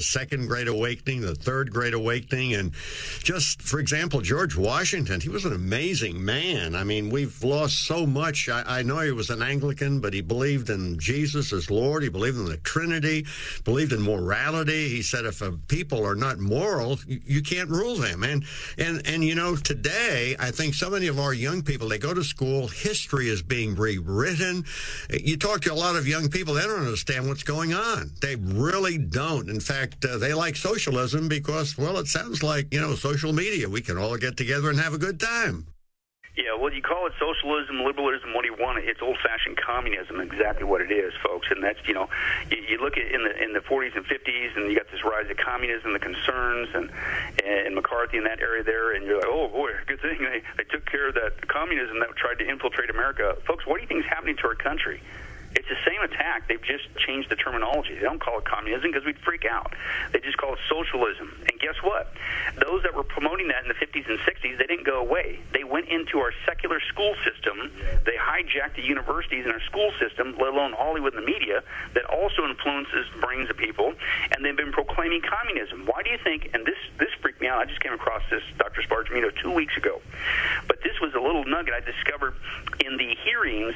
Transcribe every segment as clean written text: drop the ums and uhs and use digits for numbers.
Second Great Awakening, the Third Great Awakening. And just, for example, George Washington, he was an amazing man. I mean, we've lost so much. I know he was an Anglican, but he believed in Jesus as Lord. He believed in the Trinity, believed in morality. He said if people are not moral, you can't rule them. And you know, today, I think so many of our young people, they go to school, history is being rewritten. You talk to a lot of young people, they don't understand what's going on. They really don't. In fact, they like socialism because, well, it sounds like, you know, social media. We can all get together and have a good time. Yeah, well, you call it socialism, liberalism, what do you want? It's old-fashioned communism, exactly what it is, folks. And that's, you know, you look at in the 40s and 50s, and you got this rise of communism, the concerns, and McCarthy in that area there, and you're like, oh, boy, good thing they took care of that communism that tried to infiltrate America. Folks, what do you think is happening to our country? It's the same attack. They've just changed the terminology. They don't call it communism because we'd freak out. They just call it socialism. And guess what? Those that were promoting that in the 50s and 60s, they didn't go away. They went into our secular school system. They hijacked the universities in our school system, let alone Hollywood and the media, that also influences the brains of people, and they've been proclaiming communism. Why do you think, and this freaked me out, I just came across this, Dr. Spargimino, 2 weeks ago, but this was a little nugget I discovered in the hearings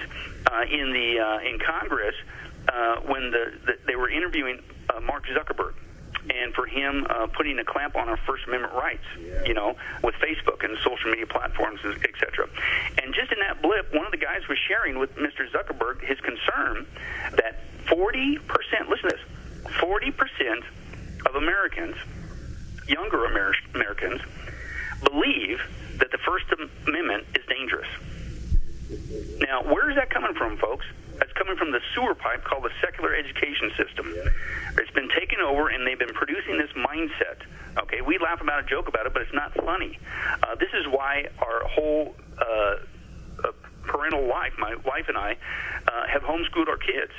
in Congress when they were interviewing Mark Zuckerberg, and for him putting a clamp on our First Amendment rights, you know, with Facebook and social media platforms, etc. And just in that blip, one of the guys was sharing with Mr. Zuckerberg his concern that 40%, listen to this, 40% of Americans, younger Americans, believe that the First Amendment is dangerous. Now, where is that coming from, folks? That's coming from the sewer pipe called the secular education system. It's been taken over, and they've been producing this mindset. Okay, we laugh about it, joke about it, but it's not funny. This is why our whole parental life, my wife and I, have homeschooled our kids.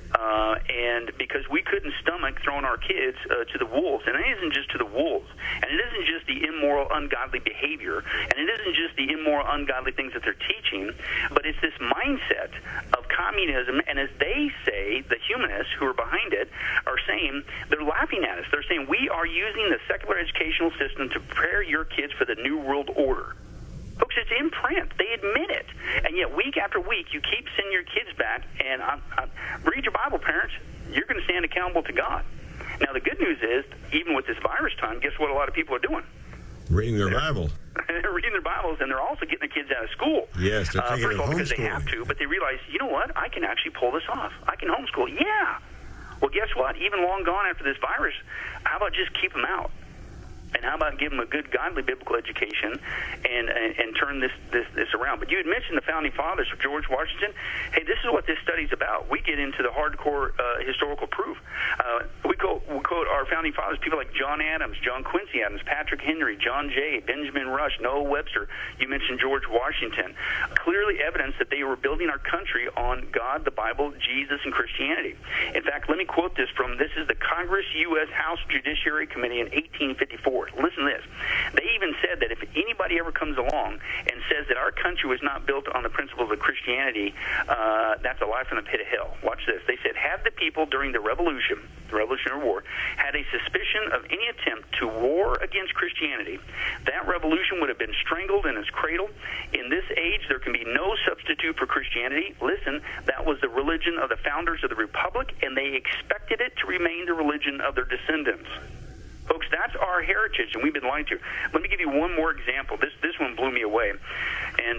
And because we couldn't stomach throwing our kids to the wolves. And it isn't just to the wolves. And it isn't just the immoral, ungodly behavior. And it isn't just the immoral, ungodly things that they're teaching. But it's this mindset of communism. And as they say, the humanists who are behind it are saying, they're laughing at us. They're saying, we are using the secular educational system to prepare your kids for the New World Order. Folks, it's in print. They admit it. And yet week after week, you keep sending your kids back, and read your Bible, parents. You're going to stand accountable to God. Now, the good news is, even with this virus time, guess what a lot of people are doing? Reading their Bible. They're reading their Bibles, and they're also getting their kids out of school. Yes, they're taking first of all, because they homeschooling. have to, but they realize, you know what? I can actually pull this off. I can homeschool. Yeah. Well, guess what? Even long gone after this virus, how about just keep them out? And how about give them a good, godly, biblical education and turn this around? But you had mentioned the Founding Fathers of George Washington. Hey, this is what this study's about. We get into the hardcore historical proof. We quote our Founding Fathers, people like John Adams, John Quincy Adams, Patrick Henry, John Jay, Benjamin Rush, Noah Webster. You mentioned George Washington. Clearly evidence that they were building our country on God, the Bible, Jesus, and Christianity. In fact, let me quote this is the Congress U.S. House Judiciary Committee in 1854. Listen to this. They even said that if anybody ever comes along and says that our country was not built on the principles of Christianity, that's a lie from the pit of hell. Watch this. They said, had the people during the Revolutionary War, had a suspicion of any attempt to war against Christianity, that revolution would have been strangled in its cradle. In this age, there can be no substitute for Christianity. Listen, that was the religion of the founders of the Republic, and they expected it to remain the religion of their descendants. Folks, that's our heritage, and we've been lied to. Let me give you one more example. This one blew me away, and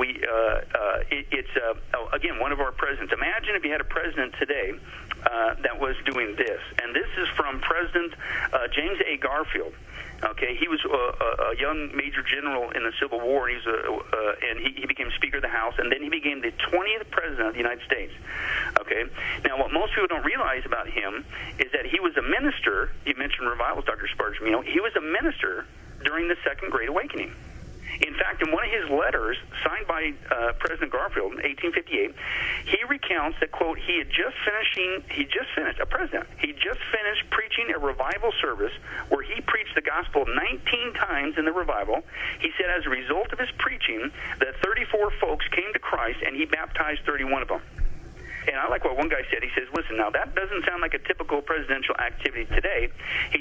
again, one of our presidents. Imagine if you had a president today that was doing this, and this is from President James A. Garfield. Okay, he was a young major general in the Civil War, and he became Speaker of the House, and then he became the 20th President of the United States. Okay, now what most people don't realize about him is that he was a minister. You mentioned revivals, Dr. Spargimino. He was a minister during the Second Great Awakening. In fact, in one of his letters signed by President Garfield in 1858, he recounts that, quote, he just finished preaching a revival service where he preached the gospel 19 times in the revival. He said as a result of his preaching that 34 folks came to Christ, and he baptized 31 of them. And I like what one guy said. He says, listen, now that doesn't sound like a typical presidential activity today. He